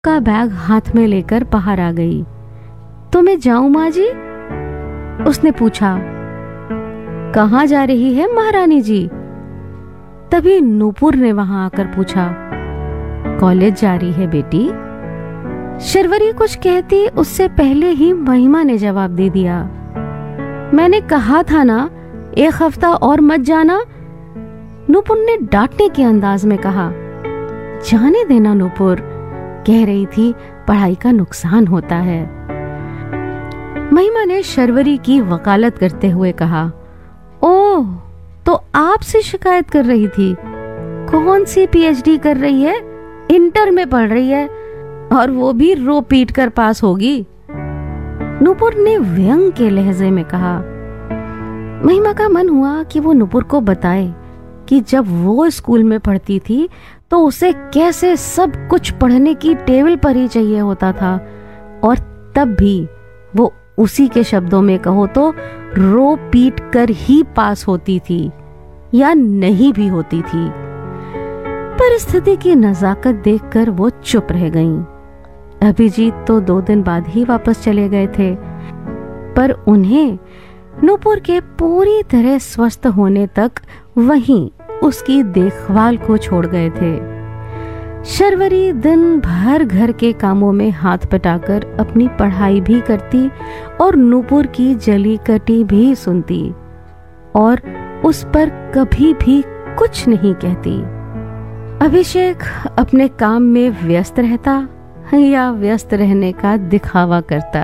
का बैग हाथ में लेकर बाहर आ गई। तो मैं जाऊं माँ जी? उसने पूछा। कहाँ जा रही है महारानी जी? तभी नूपुर ने वहां आकर पूछा। कॉलेज जा रही है बेटी। शर्वरी कुछ कहती उससे पहले ही महिमा ने जवाब दे दिया। मैंने कहा था ना 1 हफ्ता और मत जाना। नूपुर ने डांटने के अंदाज में कहा। जाने देना नूपुर, कह रही थी पढ़ाई का नुकसान होता है। महिमा ने शर्वरी की वकालत करते हुए कहा। ओह, तो आपसे शिकायत कर रही थी? कौन सी पीएचडी कर रही है? इंटर में पढ़ रही है और वो भी रो पीट कर पास होगी। नूपुर ने व्यंग के लहजे में कहा। महिमा का मन हुआ कि वो नूपुर को बताए कि जब वो स्कूल में पढ़ती थी तो उसे कैसे सब कुछ पढ़ने की टेबल पर ही चाहिए होता था, और तब भी वो उसी के शब्दों में कहो तो रो पीट कर ही पास होती थी या नहीं भी होती थी। परिस्थिति की नजाकत देखकर वो चुप रह गईं। अभिजीत तो 2 दिन बाद ही वापस चले गए थे, पर उन्हें नूपुर के पूरी तरह स्वस्थ होने तक वहीं उसकी देखभाल को छोड़ गए थे। शर्वरी दिन भर घर के कामों में हाथ बटाकर अपनी पढ़ाई भी करती और नूपुर की जली कटी भी सुनती और उस पर कभी भी कुछ नहीं कहती। अभिषेक अपने काम में व्यस्त रहता या व्यस्त रहने का दिखावा करता।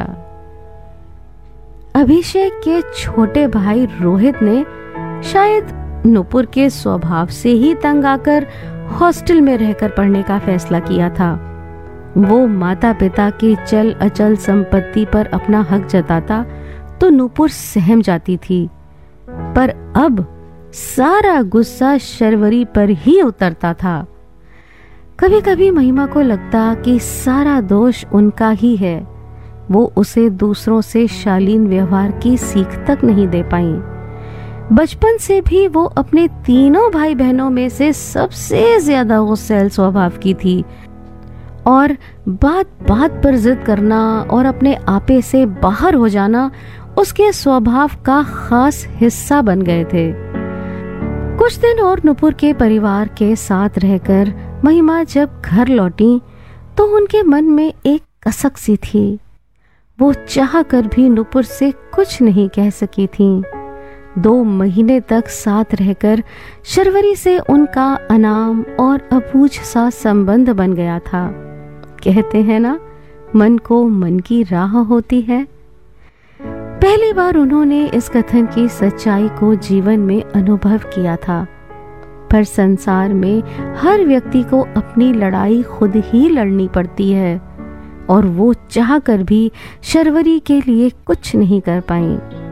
अभिषेक के छोटे भाई रोहित ने शायद नूपुर के स्वभाव से ही तंग आकर हॉस्टल में रहकर पढ़ने का फैसला किया था। वो माता पिता की चल अचल संपत्ति पर अपना हक जताता तो नूपुर सहम जाती थी, पर अब सारा गुस्सा शर्वरी पर ही उतरता था। कभी कभी महिमा को लगता कि सारा दोष उनका ही है। वो उसे दूसरों से शालीन व्यवहार की सीख तक नहीं दे पाई। बचपन से भी वो अपने तीनों भाई बहनों में से सबसे ज्यादा गुस्सैल स्वभाव की थी और बात बात पर जिद करना और अपने आपे से बाहर हो जाना उसके स्वभाव का खास हिस्सा बन गए थे। कुछ दिन और नूपुर के परिवार के साथ रहकर महिमा जब घर लौटी तो उनके मन में एक कसक सी थी। वो चाह कर भी नूपुर से कुछ नहीं कह सकी थीं। 2 महीने तक साथ रहकर शर्वरी से उनका अनाम और अबूझ सा संबंध बन गया था। कहते हैं ना, मन को मन की राह होती है। पहली बार उन्होंने इस कथन की सच्चाई को जीवन में अनुभव किया था, पर संसार में हर व्यक्ति को अपनी लड़ाई खुद ही लड़नी पड़ती है और वो चाह कर भी शर्वरी के लिए कुछ नहीं कर पाई।